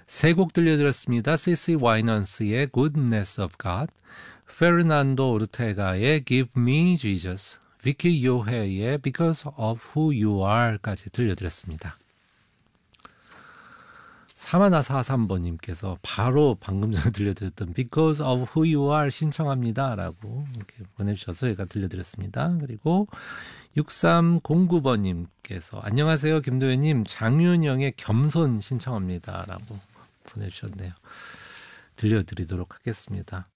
세 곡 들려드렸습니다. CC 와이넌스의 Goodness of God, 페르난도 오르테가의 Give Me Jesus, 비키 요헤의 Because of Who You Are까지 들려드렸습니다. 사마나사삼번님께서 바로 방금 전에 들려드렸던 Because of Who You Are 신청합니다 라고 이렇게 보내주셔서 제가 들려드렸습니다. 그리고 6309번님께서 안녕하세요 김도현님, 장윤영의 겸손 신청합니다 라고 보내주셨네요. 들려드리도록 하겠습니다.